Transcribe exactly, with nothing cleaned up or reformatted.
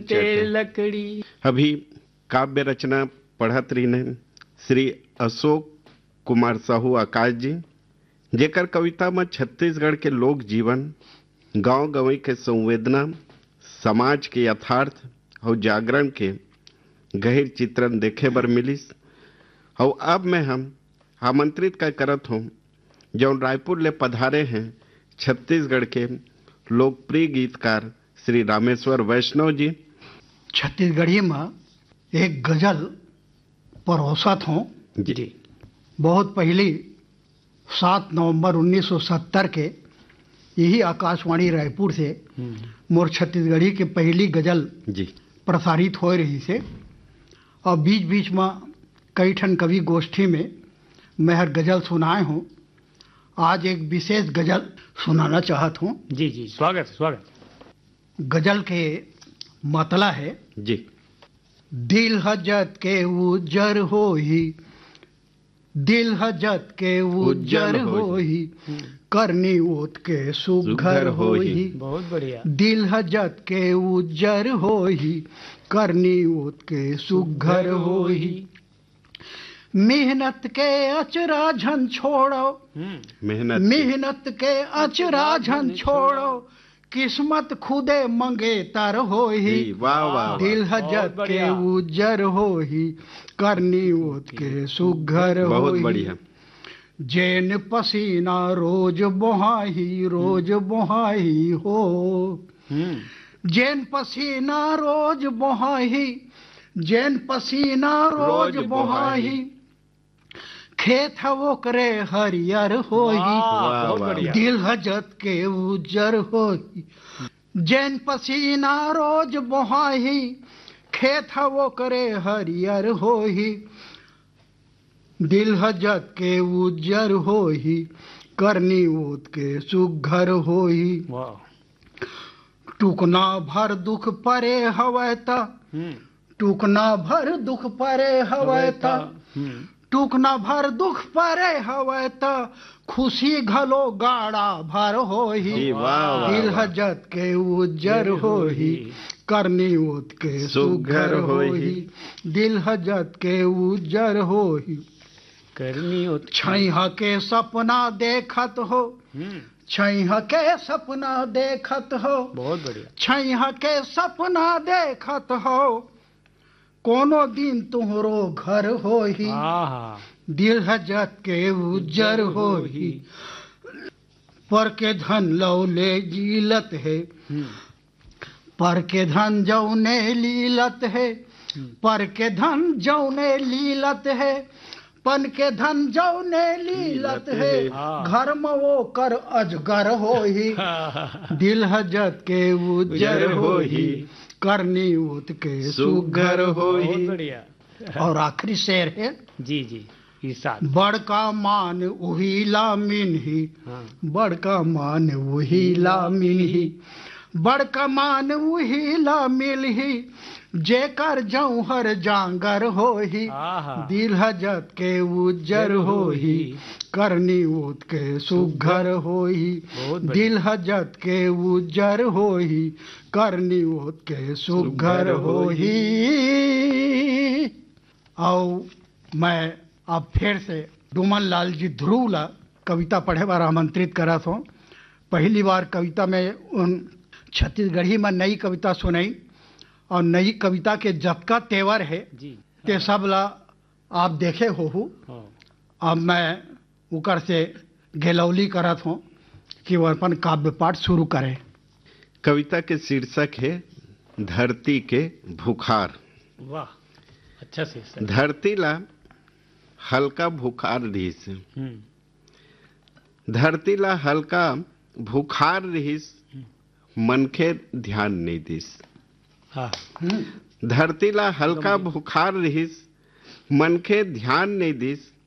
बीते लकड़ी। अभी काव्य रचना पढ़त रही ने श्री अशोक कुमार साहू आकाश जी, जेकर कविता में छत्तीसगढ़ के लोक जीवन, गांव गंवई के संवेदना, समाज के यथार्थ और जागरण के गहर चित्रण देखे बर मिलिस। और अब मैं हम आमंत्रित कर करत हूँ जौन रायपुर ले पधारे हैं छत्तीसगढ़ के लोकप्रिय गीतकार श्री रामेश्वर वैष्णव जी। छत्तीसगढ़ी में एक गजल परोसत हूँ जी। बहुत पहली सात नवंबर उन्नीस सौ सत्तर के यही आकाशवाणी रायपुर से मोर छत्तीसगढ़ी की पहली गजल जी प्रसारित हो रही से, और बीच बीच में कई ठन कवि गोष्ठी में मैं हर गजल सुनाए हूँ। आज एक विशेष गजल सुनाना चाहत हूँ। जी जी, स्वागत स्वागत। गजल के मतला है जी। दिल हजत के उजर होही, दिल हजत के उजर होही, करनी ओत के सुघर होही। बहुत बढ़िया। दिल हजत के उजर होही, करनी ओत के सुघर होही। मेहनत के अचरा झन छोड़ो, मेहनत मेहनत के अचरा झन छोड़ो, किस्मत खुदे मंगेतर होही। वाह वाह। दिल हजत के उजर होही, करनी ओत के सुघर होही। बहुत बढ़िया। जैन पसीना रोज बोहाही, रोज बोहाही हो। जैन पसीना रोज बोहाही, जैन पसीना रोज बोहाही, खेत वो करे हरियर होही। दिल हजत के उजर होही, जैन पसीना रोज बोहाही, खेत वो करे हरियर होही। दिल हजत के उजर होही, करनी ओत के सुघर होही। टुकना भर दुख परे हवै ता, टुकना भर दुख परे हवै ता, टुकना भर दुख परे हवै ता, खुशी घलो गाड़ा भर होही। दिल हजत के उजर होही, करनी ओत के सुघर होही। दिल हजत के उजर होही, करनी ओत। छैहा के सपना देखत हो, छैहा के सपना देखत हो। बहुत बढ़िया। छैहा के सपना देखत हो, कोनो दिन तुहरो घर होही। दिल हजत के उजर होही, पर के धन लौले जीलत है, पर के धन जौने लीलत है, पर के धन जौने लीलत है, पन के धन जौने लीलत है, घर में वो कर अजगर होही। दिल हजत के उजर होही, करनी ओत के सुघर होही। और आखिरी शेर है जी जी, बड़का मान उही लामिन ही, बड़का मान उही लामिन ही, बड़का मान उही लामिन ही, जेकर जौहर जांगर होही। दिल हजत के उजर होही, करनी ओत के सुघर होही। दिल हजत के उजर होही, करनी ओत के सुघर होही। और मैं अब फिर से डूमन लाल जी ध्रुव ला कविता पढ़े बार आमंत्रित करत हूँ। पहली बार कविता में उन छत्तीसगढ़ी में नई कविता सुनाई, और नई कविता के जतका तेवर है ते सब ला आप देखे हो। अब मैं उकर से घेलौली करत हूँ कि वो अपन काव्य पाठ शुरू करें। कविता के शीर्षक है धरती के भूखार। वाह, अच्छा शीर्षक। धरती ला हल्का भूखार रहीस, धरती ला हल्का भूखार रहीस, मनखे ध्यान नहीं दिस। धरती ला हल्का भूखार रहीस, मनखे ध्यान नहीं दिस,